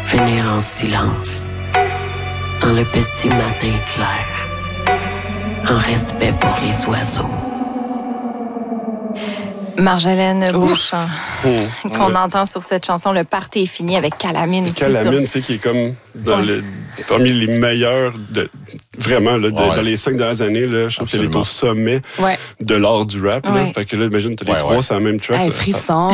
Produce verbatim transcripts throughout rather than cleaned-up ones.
venir en silence, dans le petit matin clair, en respect pour les oiseaux. Marjolaine Beauchamp, mmh. qu'on ouais. entend sur cette chanson, le party est fini avec Calamine aussi. Calamine, tu sais, qui est comme dans ouais. le, parmi les meilleurs, de, vraiment, là, de, ouais. dans les cinq dernières années, là, je trouve qu'elle est au sommet ouais. de l'art du rap. Là. Ouais. Fait que là, imagine, t'as les ouais, trois ouais. sur la même track. Hey, frisson!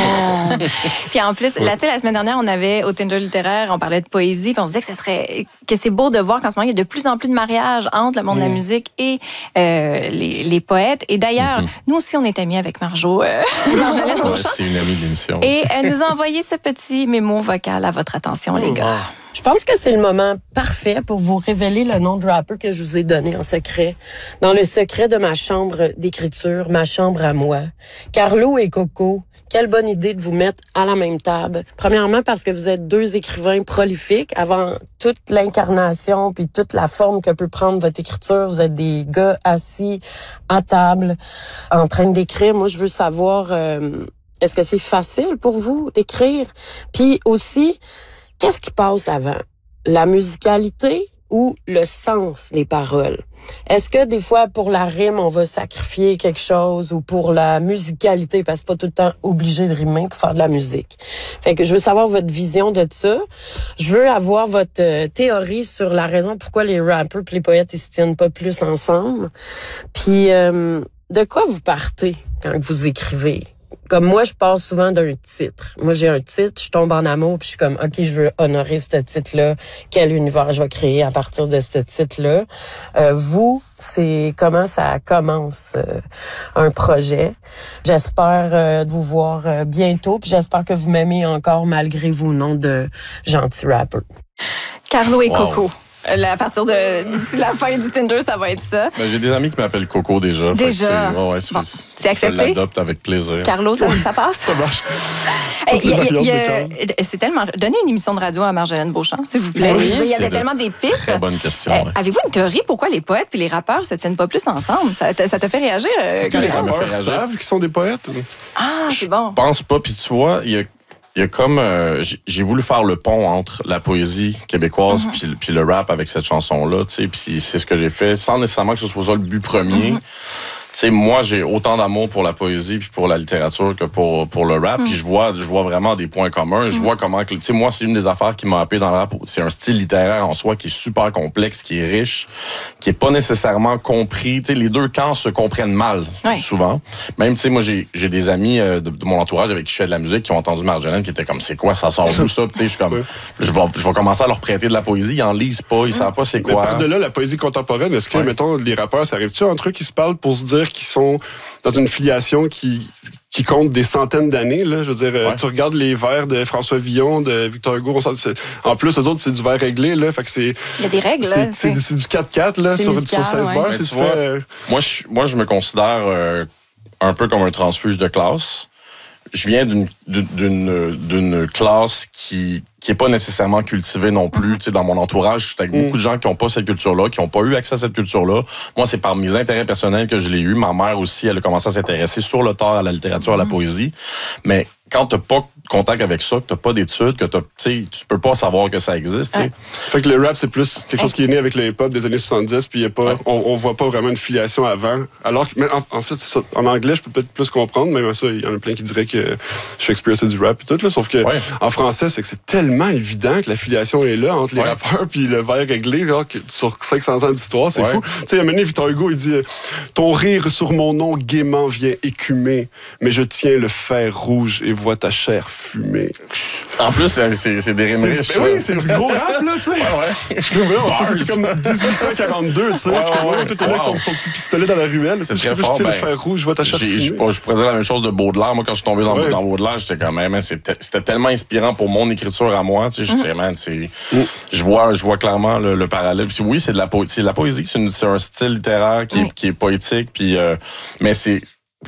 Puis en plus, ouais. là, tu sais, la semaine dernière, on avait au Tinder littéraire, on parlait de poésie, puis on se disait que, ça serait, que c'est beau de voir qu'en ce moment, il y a de plus en plus de mariages entre le monde mmh. de la musique et euh, les, les poètes. Et d'ailleurs, mmh. nous aussi, on est amis avec Marjo. Euh, Marjolaine Beauchamp. Ouais, c'est une amie de l'émission. Et elle nous a envoyé ce petit mémo vocal à votre attention, les gars. Je pense que c'est le moment parfait pour vous révéler le nom de rappeur que je vous ai donné en secret. Dans le secret de ma chambre d'écriture, ma chambre à moi. Carlo et Coco, quelle bonne idée de vous mettre à la même table. Premièrement, parce que vous êtes deux écrivains prolifiques. Avant toute l'incarnation puis toute la forme que peut prendre votre écriture, vous êtes des gars assis à table, en train d'écrire. Moi, je veux savoir, euh, est-ce que c'est facile pour vous d'écrire? Puis aussi, qu'est-ce qui passe avant? La musicalité ou le sens des paroles? Est-ce que des fois, pour la rime, on va sacrifier quelque chose ou pour la musicalité, parce que c'est pas tout le temps obligé de rimer pour faire de la musique? Fait que je veux savoir votre vision de ça. Je veux avoir votre euh, théorie sur la raison pourquoi les rappeurs et les poètes ils se tiennent pas plus ensemble. Puis, euh, de quoi vous partez quand vous écrivez? Comme moi, je pars souvent d'un titre. Moi, j'ai un titre, je tombe en amour, puis je suis comme, OK, je veux honorer ce titre-là. Quel univers je vais créer à partir de ce titre-là? Euh, vous, c'est comment ça commence euh, un projet. J'espère euh, vous voir euh, bientôt, puis j'espère que vous m'aimez encore malgré vos noms de gentils rappeurs. Carlo et wow. Coco. À partir de d'ici la fin du Tinder, ça va être ça. Ben, j'ai des amis qui m'appellent Coco déjà. Déjà. C'est, ouais, ouais, c'est, bon, c'est accepté. Je l'adopte avec plaisir. Carlo, ça, ça passe? Ça marche. Hey, y a, y a, c'est tellement. Donnez une émission de radio à Marjolaine Beauchamp, s'il vous plaît. Oui, il y avait c'est tellement des pistes. Très bonne question. Euh, ouais. Avez-vous une théorie pourquoi les poètes et les rappeurs se tiennent pas plus ensemble? Ça, ça te fait réagir? Euh, Est-ce que les ça me fait rappeurs réagir. savent qu'ils sont des poètes? Ah, c'est bon. Je pense pas. Puis tu vois, il y a Il y a comme euh, j'ai voulu faire le pont entre la poésie québécoise puis mm-hmm. puis le rap avec cette chanson là, tu sais, puis c'est ce que j'ai fait sans nécessairement que ce soit ça le but premier. Mm-hmm. Tu sais, moi j'ai autant d'amour pour la poésie puis pour la littérature que pour pour le rap, mm-hmm. puis je vois je vois vraiment des points communs, je mm-hmm. vois comment tu sais moi c'est une des affaires qui m'a happé dans le rap, c'est un style littéraire en soi qui est super complexe, qui est riche, qui est pas nécessairement compris, tu sais les deux camps se comprennent mal ouais. souvent. Même tu sais moi j'ai j'ai des amis euh, de, de mon entourage avec qui je fais de la musique qui ont entendu Marjolaine qui étaient comme c'est quoi ça sort d'où ça, tu sais je suis comme je vais je vais commencer à leur prêter de la poésie, ils en lisent pas, ils savent pas c'est quoi. Mais par-delà la poésie contemporaine, est-ce que ouais. mettons les rappeurs ça arrive-tu entre eux qui se parlent pour se dire qu'ils sont dans une filiation qui qui compte des centaines d'années, là. Je veux dire, ouais. tu regardes les vers de François Villon, de Victor Hugo, on sent, en plus, eux autres, c'est du vers réglé, là. Fait que c'est. Il y a des règles, c'est, là. C'est, c'est, c'est du quatre quatre, là, sur, musical, sur seize ouais. bars. Ben, c'est tu vois, fait... moi, je, moi, je me considère euh, un peu comme un transfuge de classe. Je viens d'une, d'une, d'une classe qui, qui est pas nécessairement cultivée non plus. Mm-hmm. Tu sais, dans mon entourage, je suis avec mm. beaucoup de gens qui ont pas cette culture-là, qui ont pas eu accès à cette culture-là. Moi, c'est par mes intérêts personnels que je l'ai eu. Ma mère aussi, elle a commencé à s'intéresser sur le tard à la littérature, mm-hmm. à la poésie. Mais quand t'as pas contact avec ça, que t'as pas d'études, que t'as, tu sais, tu peux pas savoir que ça existe, tu sais. Fait que le rap, c'est plus quelque chose qui est né avec le hip-hop des années soixante-dix, puis y a pas, ouais. on, on voit pas vraiment une filiation avant. Alors que, en, en fait, ça, en anglais, je peux peut-être plus comprendre, même ça, il y en a plein qui diraient que Shakespeare, c'est du rap et tout, là. Sauf que, ouais. en français, c'est que c'est tellement évident que la filiation est là entre les ouais. rappeurs puis le vers réglé, là, que sur cinq cents ans d'histoire, c'est ouais. fou. Tu sais, à un moment donné, Victor Hugo, il dit, ton rire sur mon nom gaiement vient écumer, mais je tiens le fer rouge et vois ta chair fumer. En plus, c'est, c'est, c'est des rimes riches. Ben oui, c'est du gros rap, là, tu sais. Ouais, ouais. Je comprends. En plus, c'est comme dix-huit cent quarante-deux, tu sais. Ouais, ouais, ouais. Tout est là avec ton, ton petit pistolet dans la ruelle. C'est très je fort. Je tiens ben, le fer rouge, je vois ta chair fumer. Je pourrais dire la même chose de Baudelaire. Moi, quand je suis tombé dans, ouais. dans Baudelaire, j'étais comme, man, c'était, c'était tellement inspirant pour mon écriture à moi. Tu sais, j'étais, man, c'est, mm. je vois, je vois clairement le, le parallèle. Puis, oui, c'est de la poésie. C'est de la poésie, c'est, une, c'est un style littéraire qui, mm. est, qui est poétique. Puis, euh, mais c'est,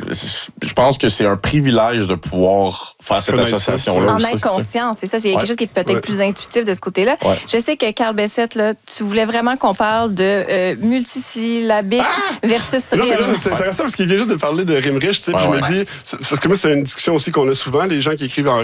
je pense que c'est un privilège de pouvoir faire cette association-là. En être conscient, c'est ça. C'est ouais. quelque chose qui est peut-être ouais. plus intuitif de ce côté-là. Ouais. Je sais que Carl Bessette, là, tu voulais vraiment qu'on parle de euh, multisyllabique ah! versus rime. Là, là, c'est intéressant parce qu'il vient juste de parler de rime riche. Tu sais, ouais, puis ouais. je me dis, parce que moi, c'est une discussion aussi qu'on a souvent, les gens qui écrivent en